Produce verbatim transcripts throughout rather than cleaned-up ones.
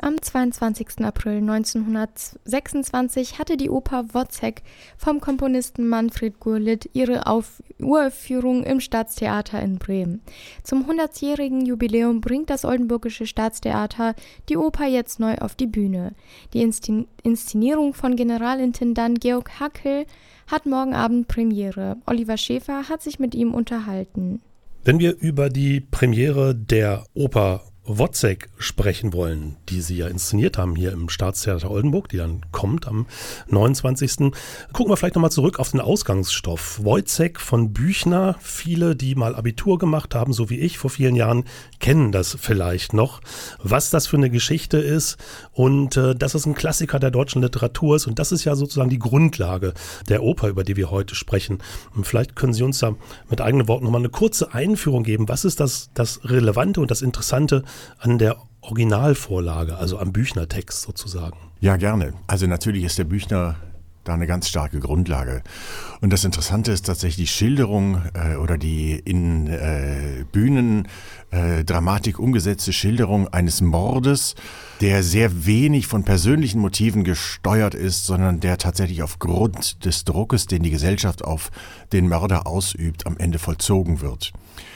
Am zweiundzwanzigsten April neunzehnhundertsechsundzwanzig hatte die Oper Wozzeck vom Komponisten Manfred Gurlitt ihre Auf- Uraufführung im Staatstheater in Bremen. Zum hundertjährigen Jubiläum bringt das Oldenburgische Staatstheater die Oper jetzt neu auf die Bühne. Die Inszen- Inszenierung von Generalintendant Georg Hackl hat morgen Abend Premiere. Oliver Schäfer hat sich mit ihm unterhalten. Wenn wir über die Premiere der Oper Wozzeck sprechen wollen, die Sie ja inszeniert haben hier im Staatstheater Oldenburg, die dann kommt am neunundzwanzigsten Gucken wir vielleicht nochmal zurück auf den Ausgangsstoff. Wozzeck von Büchner, viele, die mal Abitur gemacht haben, so wie ich vor vielen Jahren, kennen das vielleicht noch, was das für eine Geschichte ist und äh, dass es ein Klassiker der deutschen Literatur ist und das ist ja sozusagen die Grundlage der Oper, über die wir heute sprechen. Und vielleicht können Sie uns da mit eigenen Worten nochmal eine kurze Einführung geben. Was ist das, das Relevante und das Interessante an der Originalvorlage, also am Büchner-Text sozusagen? Ja, gerne. Also natürlich ist der Büchner da eine ganz starke Grundlage. Und das Interessante ist tatsächlich die Schilderung äh, oder die in äh, Bühnendramatik äh, umgesetzte Schilderung eines Mordes, der sehr wenig von persönlichen Motiven gesteuert ist, sondern der tatsächlich aufgrund des Druckes, den die Gesellschaft auf den Mörder ausübt, am Ende vollzogen wird.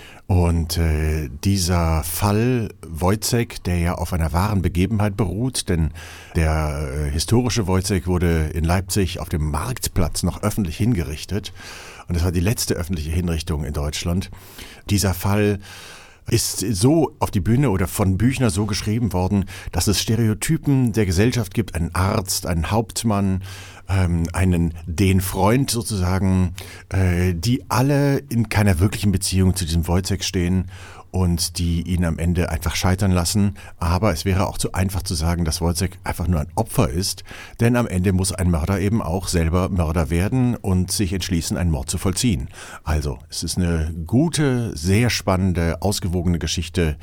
Und äh, dieser Fall Wozzeck, der ja auf einer wahren Begebenheit beruht, denn der äh, historische Wozzeck wurde in Leipzig auf dem Marktplatz noch öffentlich hingerichtet. Und das war die letzte öffentliche Hinrichtung in Deutschland. Dieser Fall ist so auf die Bühne oder von Büchner so geschrieben worden, dass es Stereotypen der Gesellschaft gibt, einen Arzt, einen Hauptmann, ähm, einen den Freund sozusagen, äh, die alle in keiner wirklichen Beziehung zu diesem Wozzeck stehen und die ihn am Ende einfach scheitern lassen. Aber es wäre auch zu einfach zu sagen, dass Wozzeck einfach nur ein Opfer ist, denn am Ende muss ein Mörder eben auch selber Mörder werden und sich entschließen, einen Mord zu vollziehen. Also, es ist eine gute, sehr spannende, ausgewogene Geschichte,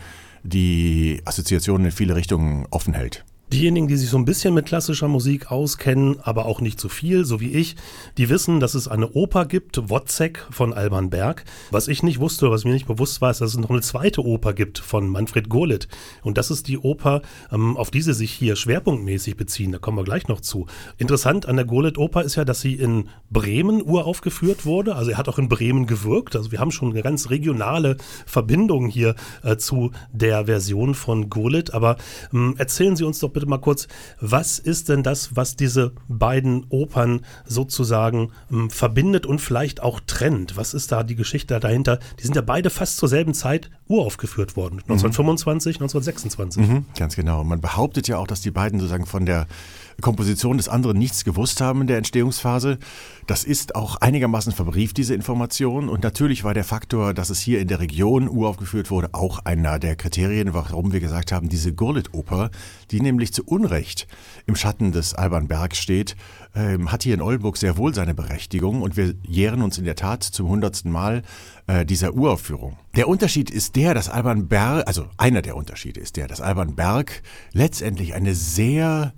die Assoziationen in viele Richtungen offen hält. Diejenigen, die sich so ein bisschen mit klassischer Musik auskennen, aber auch nicht so viel, so wie ich, die wissen, dass es eine Oper gibt, Wozzeck von Alban Berg. Was ich nicht wusste, was mir nicht bewusst war, ist, dass es noch eine zweite Oper gibt von Manfred Gurlitt. Und das ist die Oper, auf die sie sich hier schwerpunktmäßig beziehen. Da kommen wir gleich noch zu. Interessant an der Gurlitt-Oper ist ja, dass sie in Bremen uraufgeführt wurde. Also er hat auch in Bremen gewirkt. Also wir haben schon eine ganz regionale Verbindung hier äh, zu der Version von Gurlitt. Aber ähm, erzählen Sie uns doch bitte mal kurz, was ist denn das, was diese beiden Opern sozusagen ähm, verbindet und vielleicht auch trennt? Was ist da die Geschichte dahinter? Die sind ja beide fast zur selben Zeit uraufgeführt worden, neunzehnhundertfünfundzwanzig, neunzehnhundertsechsundzwanzig. Mhm, ganz genau. Man behauptet ja auch, dass die beiden sozusagen von der Komposition des anderen nichts gewusst haben in der Entstehungsphase. Das ist auch einigermaßen verbrieft, diese Information. Und natürlich war der Faktor, dass es hier in der Region uraufgeführt wurde, auch einer der Kriterien, warum wir gesagt haben, diese Gurlitt-Oper, die nämlich zu Unrecht im Schatten des Alban Berg steht, ähm, hat hier in Oldenburg sehr wohl seine Berechtigung. Und wir jähren uns in der Tat zum hundertsten Mal äh, dieser Uraufführung. Der Unterschied ist der, dass Alban Berg, also einer der Unterschiede ist der, dass Alban Berg letztendlich eine sehr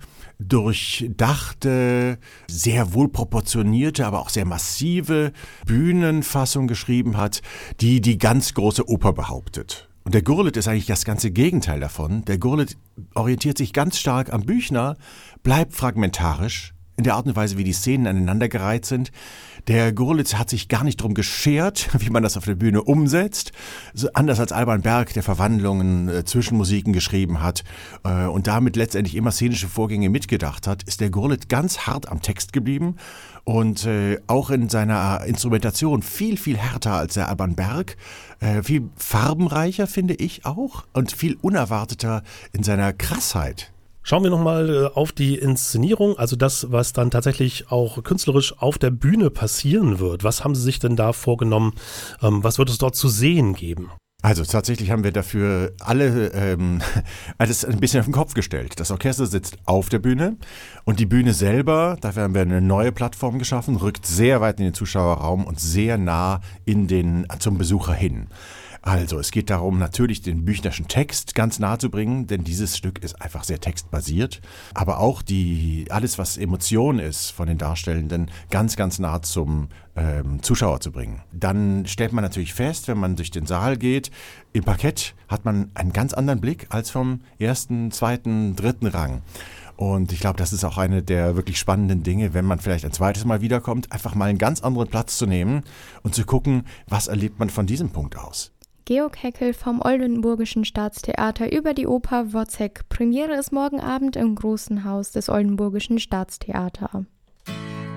durchdachte, sehr wohlproportionierte, aber auch sehr massive Bühnenfassung geschrieben hat, die die ganz große Oper behauptet. Und der Gurlitt ist eigentlich das ganze Gegenteil davon. Der Gurlitt orientiert sich ganz stark am Büchner, bleibt fragmentarisch in der Art und Weise, wie die Szenen aneinandergereiht sind. Der Gurlitt hat sich gar nicht drum geschert, wie man das auf der Bühne umsetzt. So anders als Alban Berg, der Verwandlungen, äh, Zwischenmusiken geschrieben hat äh, und damit letztendlich immer szenische Vorgänge mitgedacht hat, ist der Gurlitt ganz hart am Text geblieben und äh, auch in seiner Instrumentation viel, viel härter als der Alban Berg. Äh, viel farbenreicher, finde ich auch, und viel unerwarteter in seiner Krassheit. Schauen wir nochmal auf die Inszenierung, also das, was dann tatsächlich auch künstlerisch auf der Bühne passieren wird. Was haben Sie sich denn da vorgenommen? Was wird es dort zu sehen geben? Also tatsächlich haben wir dafür alle ähm, alles ein bisschen auf den Kopf gestellt. Das Orchester sitzt auf der Bühne und die Bühne selber, dafür haben wir eine neue Plattform geschaffen, rückt sehr weit in den Zuschauerraum und sehr nah in den, zum Besucher hin. Also, es geht darum, natürlich den Büchnerschen Text ganz nahe zu bringen, denn dieses Stück ist einfach sehr textbasiert, aber auch die, alles, was Emotion ist von den Darstellenden, ganz, ganz nah zum ähm, Zuschauer zu bringen. Dann stellt man natürlich fest, wenn man durch den Saal geht, im Parkett hat man einen ganz anderen Blick als vom ersten, zweiten, dritten Rang. Und ich glaube, das ist auch eine der wirklich spannenden Dinge, wenn man vielleicht ein zweites Mal wiederkommt, einfach mal einen ganz anderen Platz zu nehmen und zu gucken, was erlebt man von diesem Punkt aus. Georg Heckel vom Oldenburgischen Staatstheater über die Oper Wozzeck. Premiere ist morgen Abend im Großen Haus des Oldenburgischen Staatstheaters.